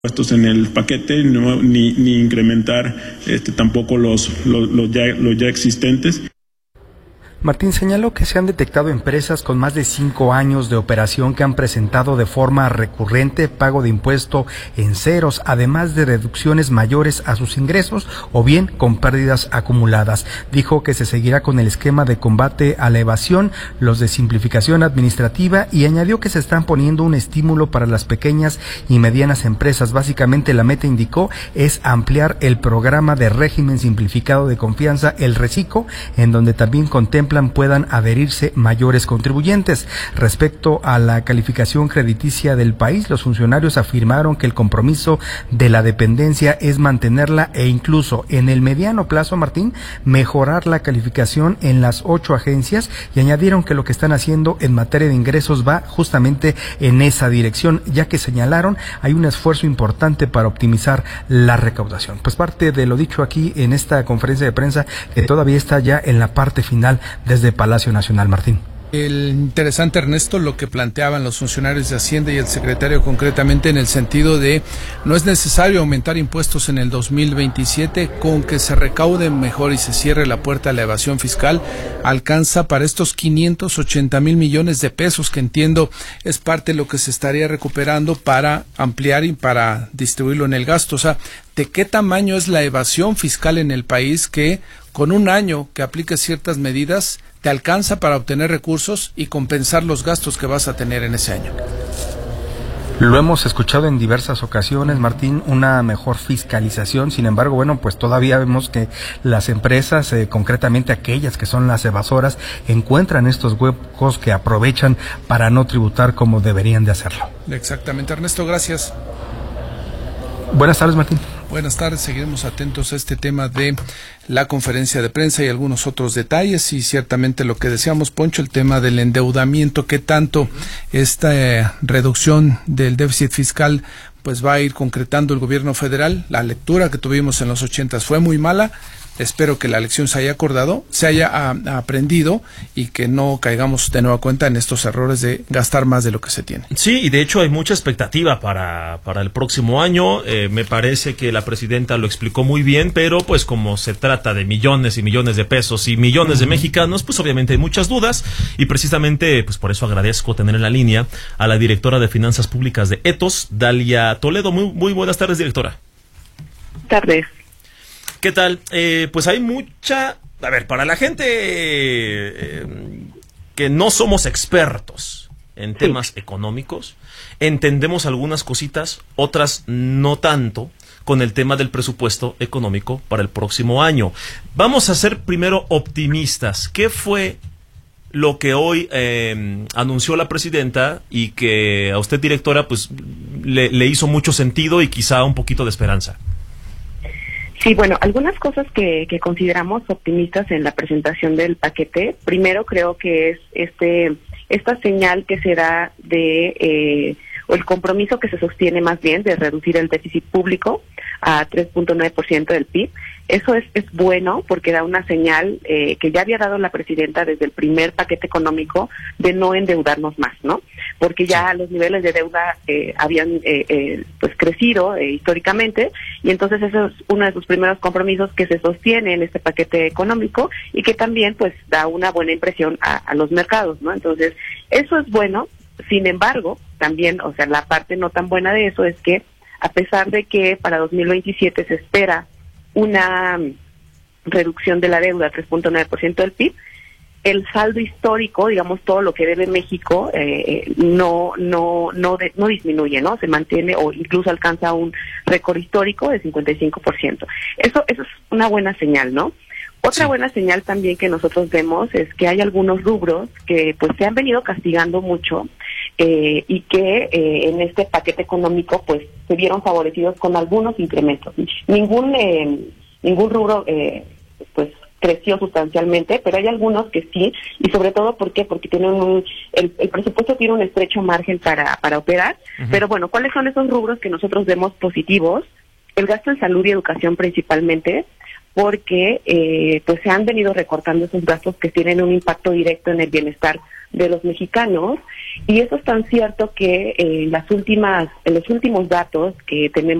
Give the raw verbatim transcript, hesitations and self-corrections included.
puestos en el paquete, no, ni, ni incrementar este, tampoco los, los, los, ya, los ya existentes. Martín señaló que se han detectado empresas con más de cinco años de operación que han presentado de forma recurrente pago de impuesto en ceros, además de reducciones mayores a sus ingresos o bien con pérdidas acumuladas. Dijo que se seguirá con el esquema de combate a la evasión, los de simplificación administrativa, y añadió que se están poniendo un estímulo para las pequeñas y medianas empresas. Básicamente la meta, indicó, es ampliar el programa de régimen simplificado de confianza, el RECICO, en donde también contempla puedan adherirse mayores contribuyentes. Respecto a la calificación crediticia del país, los funcionarios afirmaron que el compromiso de la dependencia es mantenerla e incluso en el mediano plazo, Martín, mejorar la calificación en las ocho agencias, y añadieron que lo que están haciendo en materia de ingresos va justamente en esa dirección, ya que señalaron hay un esfuerzo importante para optimizar la recaudación. Pues parte de lo dicho aquí en esta conferencia de prensa, que todavía está ya en la parte final desde Palacio Nacional, Martín. El interesante, Ernesto, lo que planteaban los funcionarios de Hacienda y el secretario concretamente en el sentido de no es necesario aumentar impuestos en el dos mil veintisiete, con que se recaude mejor y se cierre la puerta a la evasión fiscal, alcanza para estos quinientos ochenta mil millones de pesos, que entiendo es parte de lo que se estaría recuperando para ampliar y para distribuirlo en el gasto. O sea, ¿de qué tamaño es la evasión fiscal en el país que con un año que apliques ciertas medidas te alcanza para obtener recursos y compensar los gastos que vas a tener en ese año? Lo hemos escuchado en diversas ocasiones, Martín, una mejor fiscalización. Sin embargo, bueno, pues todavía vemos que las empresas, eh, concretamente aquellas que son las evasoras, encuentran estos huecos que aprovechan para no tributar como deberían de hacerlo. Exactamente, Ernesto, gracias. Buenas tardes, Martín. Buenas tardes, seguiremos atentos a este tema de la conferencia de prensa y algunos otros detalles, y ciertamente lo que decíamos, Poncho, el tema del endeudamiento, qué tanto esta eh, reducción del déficit fiscal pues va a ir concretando el gobierno federal. La lectura que tuvimos en los ochentas fue muy mala. Espero que la lección se haya acordado, se haya a, aprendido, y que no caigamos de nueva cuenta en estos errores de gastar más de lo que se tiene. Sí, y de hecho hay mucha expectativa para, para el próximo año. Eh, me parece que la presidenta lo explicó muy bien, pero pues como se trata de millones y millones de pesos y millones de mexicanos, pues obviamente hay muchas dudas, y precisamente pues por eso agradezco tener en la línea a la directora de Finanzas Públicas de Ethos, Dalia Toledo. Muy, muy buenas tardes, directora. Tardes. ¿Qué tal? Eh, pues hay mucha... A ver, para la gente eh, que no somos expertos en temas sí. económicos, entendemos algunas cositas, otras no tanto, con el tema del presupuesto económico para el próximo año. Vamos a ser primero optimistas. ¿Qué fue lo que hoy eh, anunció la presidenta y que a usted, directora, pues le, le hizo mucho sentido y quizá un poquito de esperanza? Sí, bueno, algunas cosas que, que consideramos optimistas en la presentación del paquete. Primero, creo que es este esta señal que se da de, eh, o el compromiso que se sostiene más bien de reducir el déficit público a tres punto nueve por ciento del P I B. Eso es, es bueno porque da una señal eh, que ya había dado la presidenta desde el primer paquete económico de no endeudarnos más, ¿no? Porque ya los niveles de deuda eh, habían eh, eh, pues crecido eh, históricamente, y entonces eso es uno de sus primeros compromisos que se sostiene en este paquete económico y que también pues da una buena impresión a, a los mercados, ¿no? Entonces eso es bueno. Sin embargo, también, o sea, la parte no tan buena de eso es que a pesar de que para dos mil veintisiete se espera una reducción de la deuda a tres punto nueve por ciento del P I B, el saldo histórico, digamos, todo lo que debe México, eh, no no no de, no disminuye, ¿no? Se mantiene o incluso alcanza un récord histórico de cincuenta y cinco por ciento. Eso, eso es una buena señal, ¿no? Otra sí. buena señal también que nosotros vemos es que hay algunos rubros que pues se han venido castigando mucho eh, y que eh, en este paquete económico pues se vieron favorecidos con algunos incrementos. Ningún eh, ningún rubro eh, pues creció sustancialmente, pero hay algunos que sí, y sobre todo ¿por qué? Porque tienen un, el, el presupuesto tiene un estrecho margen para para operar. Uh-huh. Pero bueno, ¿cuáles son esos rubros que nosotros vemos positivos? El gasto en salud y educación principalmente porque eh, pues se han venido recortando esos gastos que tienen un impacto directo en el bienestar de los mexicanos, y eso es tan cierto que eh, las últimas, en los últimos datos que tenemos